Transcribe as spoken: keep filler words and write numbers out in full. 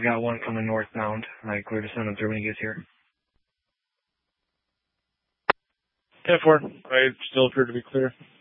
I've got one coming northbound. I clear to send him through when he gets here. ten four, I still appear to be clear.